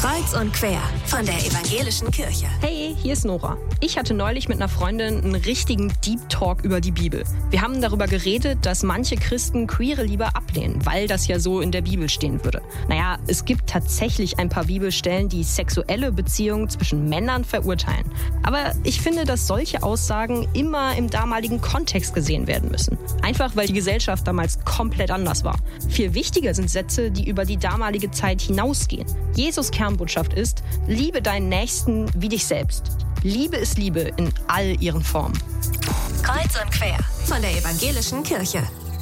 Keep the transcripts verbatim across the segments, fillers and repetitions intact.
Kreuz und quer von der Evangelischen Kirche. Hey, hier ist Nora. Ich hatte neulich mit einer Freundin einen richtigen Deep Talk über die Bibel. Wir haben darüber geredet, dass manche Christen queere Liebe ablehnen, weil das ja so in der Bibel stehen würde. Naja, es gibt tatsächlich ein paar Bibelstellen, die sexuelle Beziehungen zwischen Männern verurteilen. Aber ich finde, dass solche Aussagen immer im damaligen Kontext gesehen werden müssen. Einfach, weil die Gesellschaft damals komplett anders war. Viel wichtiger sind Sätze, die über die damalige Zeit hinausgehen. Jesus' Kernbotschaft ist: Liebe deinen Nächsten wie dich selbst. Liebe ist Liebe in all ihren Formen. Kreuz und quer von der Evangelischen Kirche.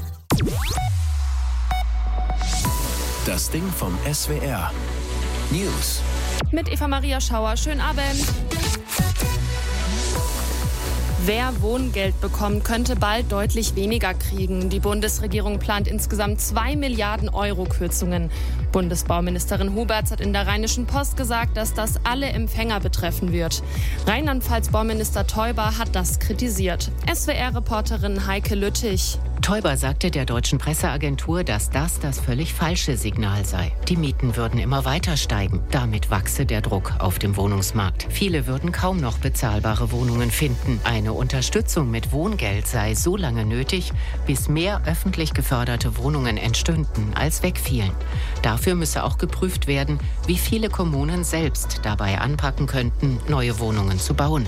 Das Ding vom S W R. News. Mit Eva Maria Schauer. Schönen Abend. Wer Wohngeld bekommt, könnte bald deutlich weniger kriegen. Die Bundesregierung plant insgesamt zwei Milliarden Euro Kürzungen. Bundesbauministerin Huberts hat in der Rheinischen Post gesagt, dass das alle Empfänger betreffen wird. Rheinland-Pfalz-Bauminister Teuber hat das kritisiert. S W R-Reporterin Heike Lüttich. Teuber sagte der deutschen Presseagentur, dass das das völlig falsche Signal sei. Die Mieten würden immer weiter steigen. Damit wachse der Druck auf dem Wohnungsmarkt. Viele würden kaum noch bezahlbare Wohnungen finden. Eine Unterstützung mit Wohngeld sei so lange nötig, bis mehr öffentlich geförderte Wohnungen entstünden, als wegfielen. Dafür müsse auch geprüft werden, wie viele Kommunen selbst dabei anpacken könnten, neue Wohnungen zu bauen.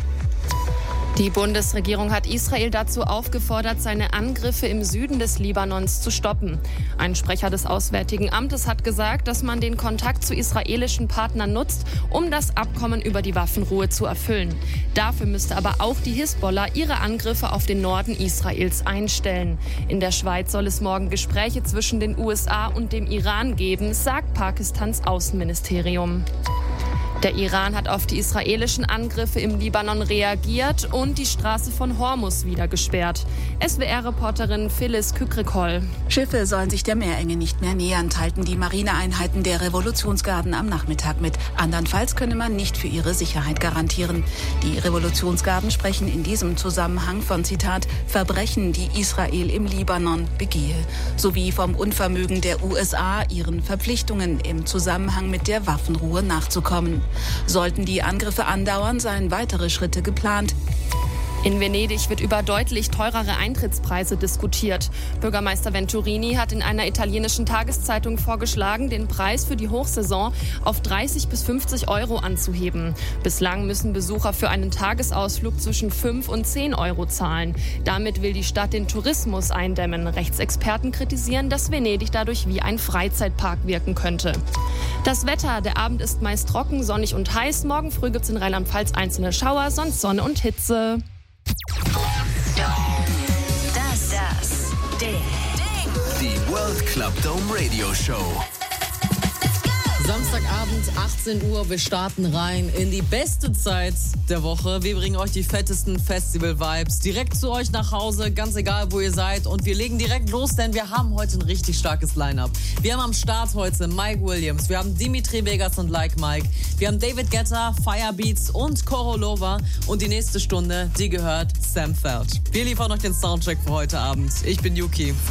Die Bundesregierung hat Israel dazu aufgefordert, seine Angriffe im Süden des Libanons zu stoppen. Ein Sprecher des Auswärtigen Amtes hat gesagt, dass man den Kontakt zu israelischen Partnern nutzt, um das Abkommen über die Waffenruhe zu erfüllen. Dafür müsste aber auch die Hisbollah ihre Angriffe auf den Norden Israels einstellen. In der Schweiz soll es morgen Gespräche zwischen den U S A und dem Iran geben, sagt Pakistans Außenministerium. Der Iran hat auf die israelischen Angriffe im Libanon reagiert und die Straße von Hormus wieder gesperrt. S W R-Reporterin Phyllis Kükrikol. Schiffe sollen sich der Meerenge nicht mehr nähern, teilten die Marineeinheiten der Revolutionsgarden am Nachmittag mit. Andernfalls könne man nicht für ihre Sicherheit garantieren. Die Revolutionsgarden sprechen in diesem Zusammenhang von, Zitat, Verbrechen, die Israel im Libanon begehe, sowie vom Unvermögen der U S A, ihren Verpflichtungen im Zusammenhang mit der Waffenruhe nachzukommen. Sollten die Angriffe andauern, seien weitere Schritte geplant. In Venedig wird über deutlich teurere Eintrittspreise diskutiert. Bürgermeister Venturini hat in einer italienischen Tageszeitung vorgeschlagen, den Preis für die Hochsaison auf dreißig bis fünfzig Euro anzuheben. Bislang müssen Besucher für einen Tagesausflug zwischen fünf und zehn Euro zahlen. Damit will die Stadt den Tourismus eindämmen. Rechtsexperten kritisieren, dass Venedig dadurch wie ein Freizeitpark wirken könnte. Das Wetter: Der Abend ist meist trocken, sonnig und heiß. Morgen früh gibt es in Rheinland-Pfalz einzelne Schauer, sonst Sonne und Hitze. Das, das, Ding. Die World Club Dome Radio Show. Samstagabend, achtzehn Uhr, wir starten rein in die beste Zeit der Woche. Wir bringen euch die fettesten Festival-Vibes direkt zu euch nach Hause, ganz egal, wo ihr seid. Und wir legen direkt los, denn wir haben heute ein richtig starkes Line-Up. Wir haben am Start heute Mike Williams, wir haben Dimitri Vegas und Like Mike, wir haben David Guetta, Firebeats und Korolova. Und die nächste Stunde, die gehört Sam Feld. Wir liefern euch den Soundtrack für heute Abend. Ich bin Yuki.